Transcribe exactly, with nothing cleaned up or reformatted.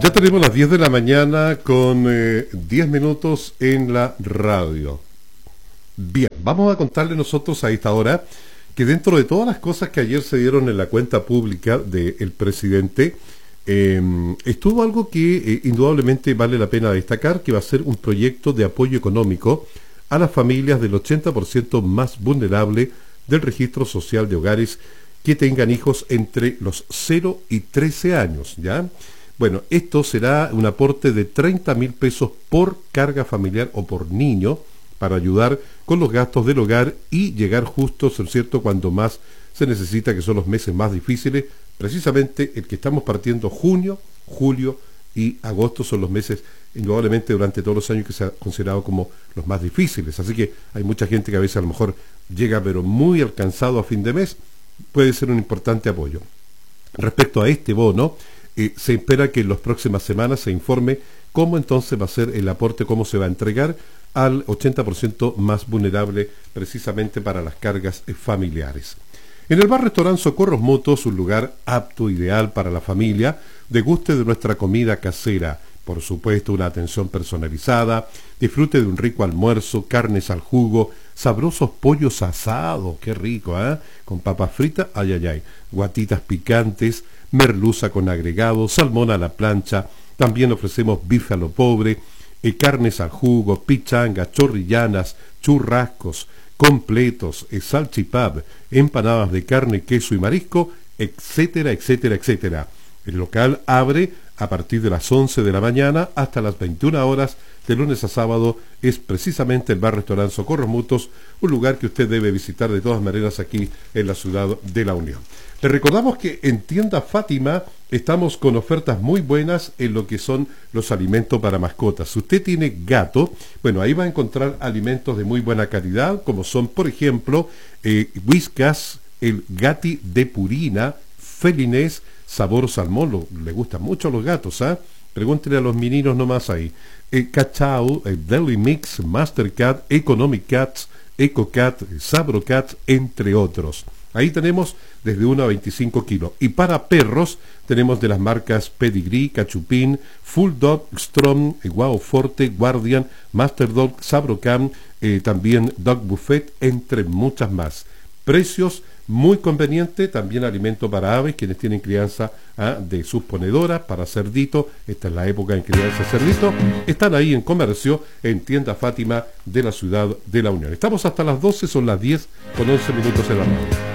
Ya tenemos las diez de la mañana con eh, diez minutos en la radio. Bien, vamos a contarle nosotros a esta hora que dentro de todas las cosas que ayer se dieron en la cuenta pública del presidente, eh, estuvo algo que eh, indudablemente vale la pena destacar, que va a ser un proyecto de apoyo económico a las familias del ochenta por ciento más vulnerable del registro social de hogares que tengan hijos entre los cero y trece años, ¿ya? Bueno, esto será un aporte de treinta mil pesos por carga familiar o por niño para ayudar con los gastos del hogar y llegar justo, ¿es cierto?, cuando más se necesita, que son los meses más difíciles. Precisamente el que estamos partiendo, junio, julio y agosto, son los meses, indudablemente, durante todos los años que se ha considerado como los más difíciles. Así que hay mucha gente que a veces a lo mejor llega pero muy alcanzado a fin de mes. Puede ser un importante apoyo. Respecto a este bono, eh, se espera que en las próximas semanas se informe cómo entonces va a ser el aporte, cómo se va a entregar al ochenta por ciento más vulnerable, precisamente para las cargas eh, familiares. En el bar-restaurante Socorros Motos, un lugar apto, ideal para la familia, deguste de nuestra comida casera. Por supuesto, una atención personalizada, disfrute de un rico almuerzo, carnes al jugo, sabrosos pollos asados, qué rico, ¿eh? Con papas fritas, ay, ay, ay, guatitas picantes, merluza con agregado, salmón a la plancha, también ofrecemos bife a lo pobre, eh, carnes al jugo, pichangas, chorrillanas, churrascos, completos, eh, salchipap, empanadas de carne, queso y marisco, etcétera, etcétera, etcétera. El local abre a partir de las once de la mañana hasta las veintiuna horas, de lunes a sábado. Es precisamente el bar-restaurante Socorros Mutuos, un lugar que usted debe visitar de todas maneras aquí en la ciudad de La Unión. Le recordamos que en Tienda Fátima estamos con ofertas muy buenas en lo que son los alimentos para mascotas. Si usted tiene gato, bueno, ahí va a encontrar alimentos de muy buena calidad, como son, por ejemplo, eh, Whiskas, el Gatti de Purina, Felinés, sabor salmón, lo, le gustan mucho a los gatos, ¿ah? ¿eh? Pregúntenle a los meninos nomás ahí. Eh, Cachao, eh, Deli Mix, Mastercat, Economic Cats, EcoCat, Sabrocat, entre otros. Ahí tenemos desde uno a veinticinco kilos. Y para perros tenemos de las marcas Pedigree, Cachupín, Full Dog, Strom, eh, Wow Forte, Guardian, Master Dog, Sabrocam, eh, también Dog Buffet, entre muchas más. Precios muy conveniente, también alimento para aves, quienes tienen crianza ¿ah? de sus ponedoras, para cerdito, esta es la época en crianza de cerdito, están ahí en comercio, en Tienda Fátima de la ciudad de La Unión. Estamos hasta las doce, son las diez con once minutos en la radio.